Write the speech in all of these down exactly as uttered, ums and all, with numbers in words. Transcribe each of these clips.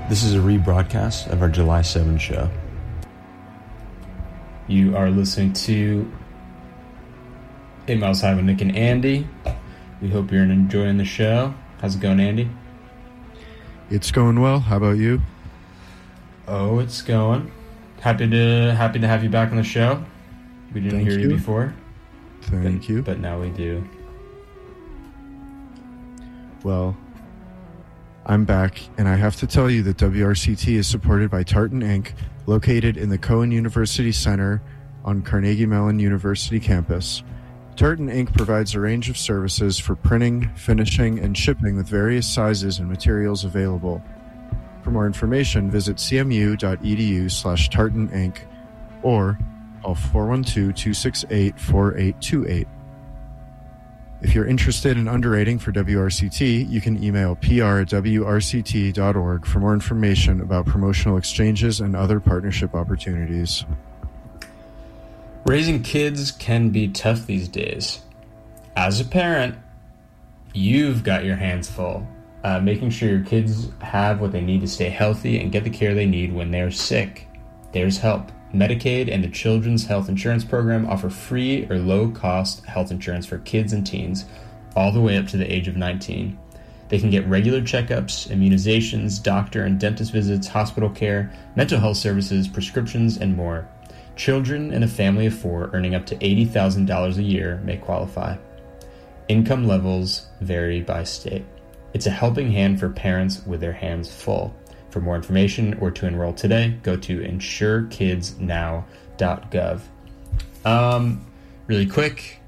This is a rebroadcast of our July seventh show. You are listening to eight Miles High with Nick and Andy. We hope you're enjoying the show. How's it going, Andy? It's going well. How about you? Oh, it's going. Happy to happy to have you back on the show. We didn't Thank hear you. you before. Thank but, you. But now we do. Well, I'm back, and I have to tell you that W R C T is supported by Tartan Incorporated, located in the Cohen University Center on Carnegie Mellon University campus. Tartan Incorporated provides a range of services for printing, finishing, and shipping with various sizes and materials available. For more information, visit cmu.edu slash Tartan Incorporated or call four one two, two six eight, four eight two eight. If you're interested in underwriting for W R C T, you can email p r at w r c t dot org for more information about promotional exchanges and other partnership opportunities. Raising kids can be tough these days. As a parent, you've got your hands full. Uh, making sure your kids have what they need to stay healthy and get the care they need when they're sick. There's help. Medicaid and the Children's Health Insurance Program offer free or low-cost health insurance for kids and teens, all the way up to the age of nineteen. They can get regular checkups, immunizations, doctor and dentist visits, hospital care, mental health services, prescriptions, and more. Children in a family of four earning up to eighty thousand dollars a year may qualify. Income levels vary by state. It's a helping hand for parents with their hands full. For more information or to enroll today, go to insure kids now dot gov. Um, really quick,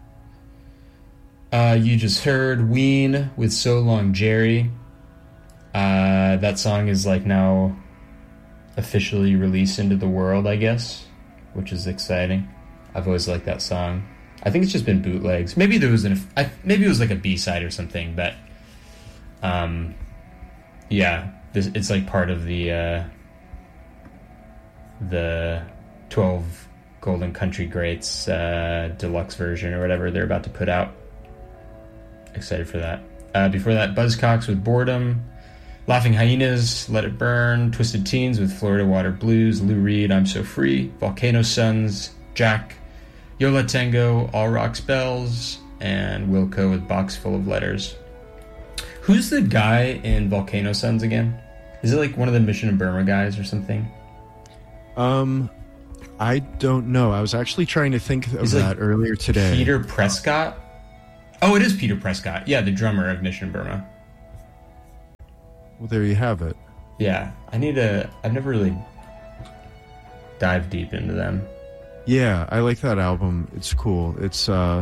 uh, you just heard Ween with So Long Jerry. Uh, that song is like now officially released into the world, I guess, which is exciting. I've always liked that song. I think it's just been bootlegs. Maybe there was an, I, maybe it was like a B-side or something, but um, yeah. This, it's like part of the uh, the twelve Golden Country Greats uh, deluxe version or whatever they're about to put out. Excited for that. Uh, before that, Buzzcocks with Boredom, Laughing Hyenas, Let It Burn, Twisted Teens with Florida Water Blues, Lou Reed, I'm So Free, Volcano Suns, Jack, Yola Tango, All Rocks Bells, and Wilco with Box Full of Letters. Who's the guy in Volcano Suns again? Is it like one of the Mission of Burma guys or something? Um, I don't know. I was actually trying to think of Is it that like earlier today. Peter Prescott? Oh, it is Peter Prescott. Yeah, the drummer of Mission of Burma. Well, there you have it. Yeah, I need to... I've never really dived deep into them. Yeah, I like that album. It's cool. It's, uh...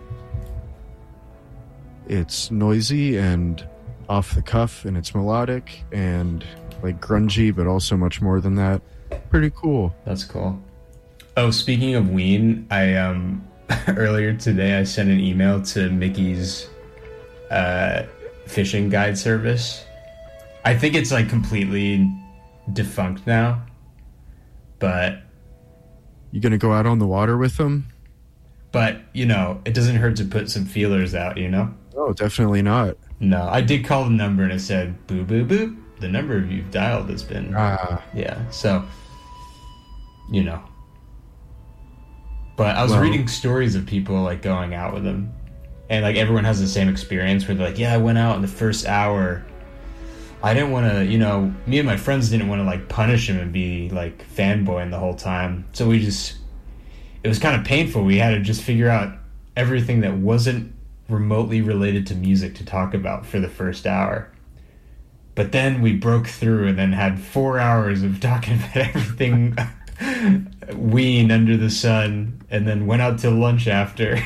It's noisy and off the cuff, and it's melodic and like grungy, but also much more than that. Pretty cool. That's cool. Oh, speaking of Ween, I um earlier today I sent an email to Mickey's uh fishing guide service. I think it's like completely defunct now, but You gonna go out on the water with them? But you know, it doesn't hurt to put some feelers out, you know? Oh, definitely not. No, I did call the number and it said, boop, boop, boop. The number you've dialed has been... Ah. Yeah, so, you know. But I was Well, reading stories of people, like, going out with them. And, like, everyone has the same experience where they're like, yeah, I went out in the first hour. I didn't want to, you know, me and my friends didn't want to, like, punish him and be, like, fanboying the whole time. So we just... It was kind of painful. We had to just figure out everything that wasn't remotely related to music to talk about for the first hour. But then we broke through and then had four hours of talking about everything Ween under the sun, and then went out to lunch after.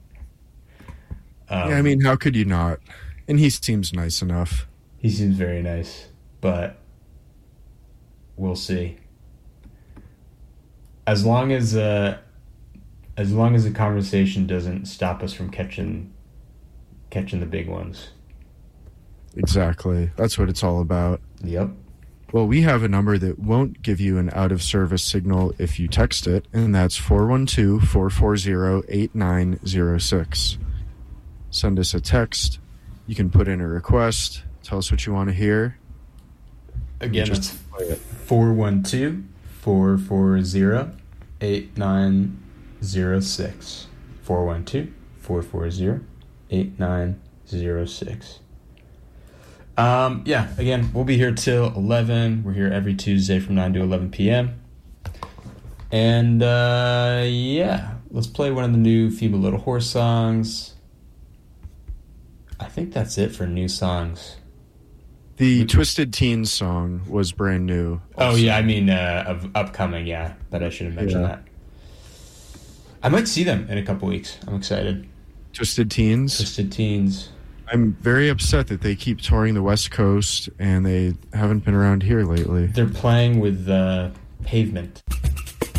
um, yeah, I mean, how could you not? And he seems nice enough. He seems very nice, but we'll see. As long as uh, as long as the conversation doesn't stop us from catching catching the big ones. Exactly. That's what it's all about. Yep. Well, we have a number that won't give you an out-of-service signal if you text it, and that's four one two, four four zero, eight nine zero six. Send us a text. You can put in a request. Tell us what you want to hear. Again, Just that's play it. four one two, four four zero, eight nine zero six. four one two, four four zero, eight nine zero six. Um, yeah, again, we'll be here till eleven. We're here every Tuesday from nine to eleven p.m. And, uh, yeah, let's play one of the new Feeble Little Horse songs. I think that's it for new songs. The Twisted Teens song was brand new. Oh, also. yeah, I mean, uh, of upcoming, yeah, but I should have mentioned Yeah. that. I might see them in a couple weeks. I'm excited. Twisted Teens. Twisted Teens. I'm very upset that they keep touring the West Coast and they haven't been around here lately. They're playing with uh, Pavement.